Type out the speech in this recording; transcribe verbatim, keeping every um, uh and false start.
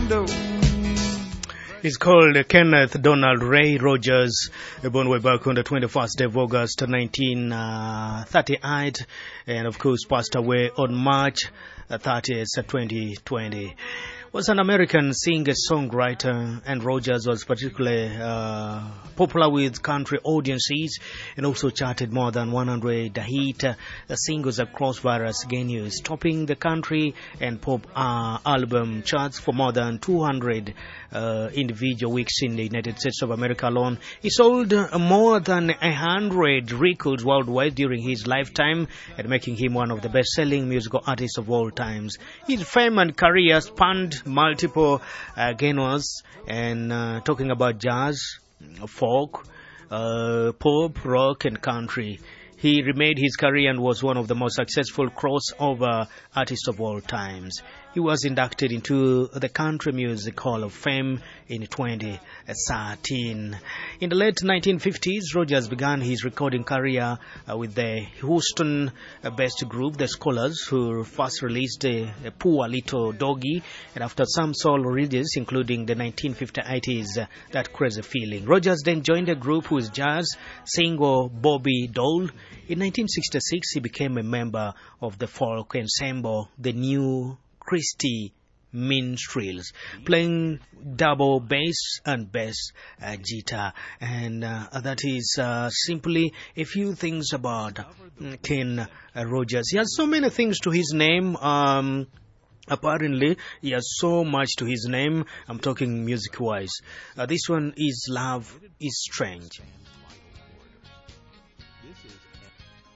window. He's called Kenneth Donald Ray Rogers, born way back on the twenty-first of August nineteen thirty-eight, and of course passed away on March thirtieth, twenty twenty. Was an American singer-songwriter, and Rogers was particularly uh, popular with country audiences and also charted more than one hundred hit uh, singles across various venues, topping the country and pop uh, album charts for more than two hundred uh, individual weeks in the United States of America alone. He sold uh, more than one hundred records worldwide during his lifetime, and making him one of the best-selling musical artists of all times. His fame and career spanned multiple uh, genres, and uh, talking about jazz, folk, uh, pop, rock, and country. He remade his career and was one of the most successful crossover artists of all times. He was inducted into the Country Music Hall of Fame in twenty thirteen. In the late nineteen fifties, Rogers began his recording career uh, with the Houston-based group, The Scholars, who first released uh, a Poor Little Doggy, and after some soul releases, including the nineteen fifty-eighties uh, That Crazy Feeling. Rogers then joined a group with jazz singer Bobby Dole. In nineteen sixty-six, he became a member of the folk ensemble, the New Christie Minstrels, playing double bass and bass uh, guitar. And uh, that is uh, simply a few things about mm, Ken uh, Rogers. He has so many things to his name. Um, apparently, he has so much to his name. I'm talking music-wise. Uh, this one is Love is Strange.